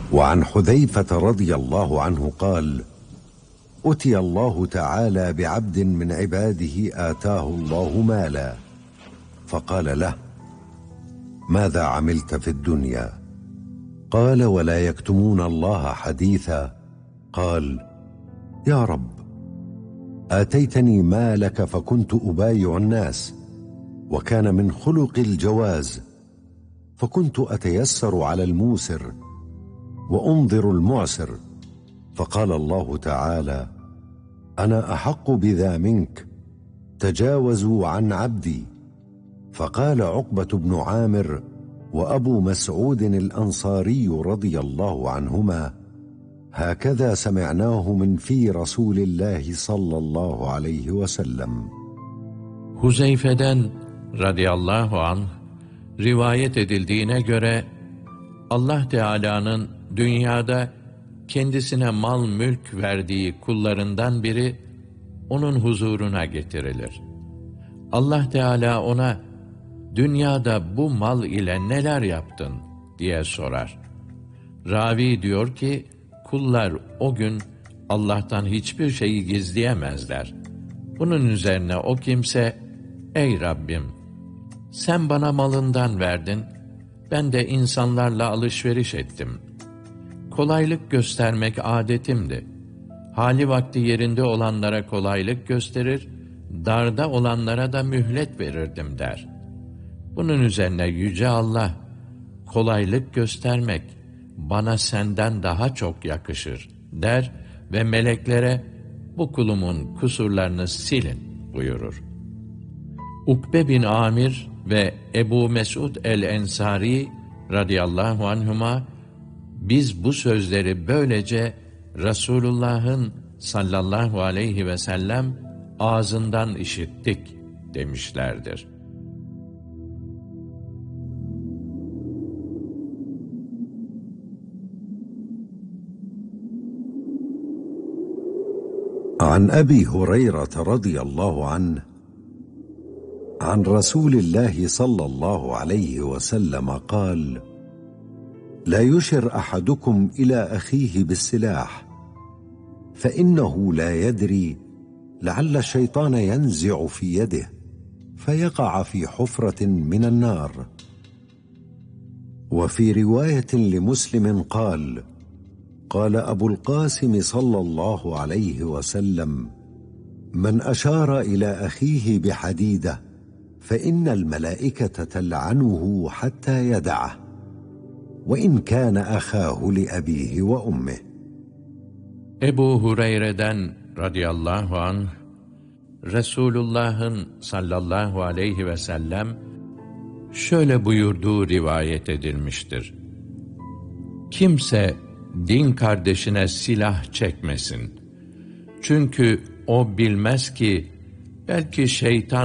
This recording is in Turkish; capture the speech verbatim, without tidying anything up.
وعن حذيفة رضي الله عنه قال: أتي الله تعالى بعبد من عباده آتاه الله مالا، فقال له: ماذا عملت في الدنيا؟ قال: ولا يكتمون الله حديثا. قال: يا رب، آتيتني مالك فكنت أبايع الناس، وكان من خلق الجواز، فكنت أتيسر على الموسر وأنظر المعسر، فقال الله تعالى: أنا أحق بذا منك، تجاوزوا عن عبدي. فقال عقبة بن عامر وأبو مسعود الأنصاري رضي الله عنهما: هكذا سمعناه من في رسول الله صلى الله عليه وسلم. Huzeyfe'den radıyallahu anh rivayet edildiğine göre Allah Teala'nın dünyada kendisine mal mülk verdiği kullarından biri onun huzuruna getirilir. Allah Teala ona, dünyada bu mal ile neler yaptın diye sorar. Ravi diyor ki, kullar o gün Allah'tan hiçbir şeyi gizleyemezler. Bunun üzerine o kimse, ey Rabbim, sen bana malından verdin, ben de insanlarla alışveriş ettim. Kolaylık göstermek adetimdi. Hali vakti yerinde olanlara kolaylık gösterir, darda olanlara da mühlet verirdim der. Bunun üzerine Yüce Allah, kolaylık göstermek bana senden daha çok yakışır der ve meleklere bu kulumun kusurlarını silin buyurur. Ukbe bin Amir ve Ebu Mesud el-Ensari radıyallahu anhuma, biz bu sözleri böylece Resulullah'ın sallallahu aleyhi ve sellem ağzından işittik demişlerdir. عن أبي هريرة رضي الله عنه عن رسول الله صلى الله عليه وسلم قال: لا يشر أحدكم إلى أخيه بالسلاح، فإنه لا يدري لعل الشيطان ينزع في يده فيقع في حفرة من النار. وفي رواية لمسلم قال: قال أبو القاسم صلى الله عليه وسلم: من أشار إلى أخيه بحديدة فإن الملائكة تلعنه حتى يدعه، وإن كان أخاه لأبيه وأمه. Ebu Hureyre'den radıyallahu anh, Resulullah'ın sallallahu aleyhi ve sellem şöyle buyurduğu rivayet edilmiştir. Kimse din kardeşine silah çekmesin. Çünkü o bilmez ki belki şeytan